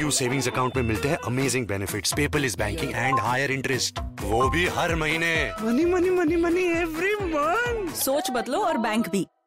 PNBU savings account में मिलते हैं amazing benefits, paperless banking and higher interest, वो भी हर महीने। Money money money money every month. सोच बदलो और बैंक भी।